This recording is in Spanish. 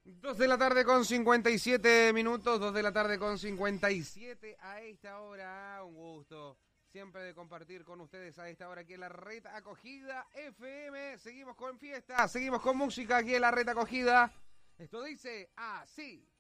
2 de la tarde con 57 minutos, 2 de la tarde con 57 a esta hora. Un gusto siempre de compartir con ustedes a esta hora aquí en la Red Acogida FM. Seguimos con fiesta, seguimos con música aquí en la Red Acogida. Esto dice así.